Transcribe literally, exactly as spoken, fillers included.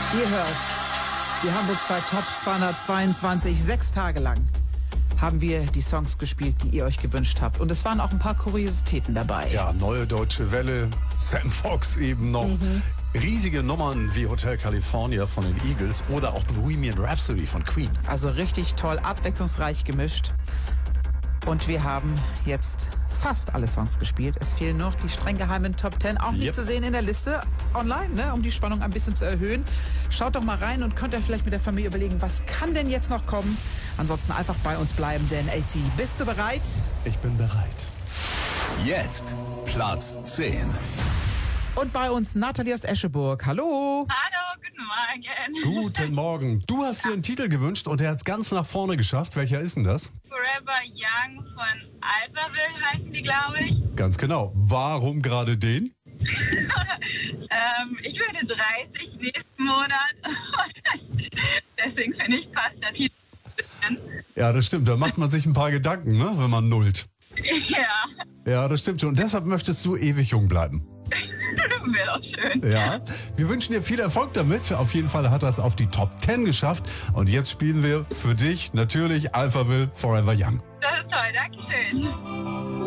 Ihr hört, die Hamburg zwei Top zweihundertzweiundzwanzig, sechs Tage lang haben wir die Songs gespielt, die ihr euch gewünscht habt. Und es waren auch ein paar Kuriositäten dabei. Ja, Neue Deutsche Welle, Sam Fox eben noch. Mhm. Riesige Nummern wie Hotel California von den Eagles oder auch Bohemian Rhapsody von Queen. Also richtig toll, abwechslungsreich gemischt. Und wir haben jetzt fast alle Songs gespielt. Es fehlen noch die streng geheimen Top zehn, auch nicht yep. zu sehen in der Liste online, ne, um die Spannung ein bisschen zu erhöhen. Schaut doch mal rein und könnt ihr vielleicht mit der Familie überlegen, was kann denn jetzt noch kommen? Ansonsten einfach bei uns bleiben, denn A C, bist du bereit? Ich bin bereit. Jetzt Platz zehn. Und bei uns Nathalie aus Escheburg. Hallo. Hallo, guten Morgen. Guten Morgen. Du hast dir einen Titel gewünscht und der hat es ganz nach vorne geschafft. Welcher ist denn das? Forever Young von Alphaville heißen die, glaube ich. Ganz genau. Warum gerade den? ähm, ich werde dreißig nächsten Monat. Deswegen finde ich, passt der Titel ein bisschen. Ja, das stimmt. Da macht man sich ein paar Gedanken, ne, wenn man nullt. Ja. Ja, das stimmt schon. Und deshalb möchtest du ewig jung bleiben. Wäre doch schön. Ja, wir wünschen dir viel Erfolg damit. Auf jeden Fall hat er es auf die Top zehn geschafft. Und jetzt spielen wir für dich natürlich Alphaville Forever Young. Das ist toll, danke schön.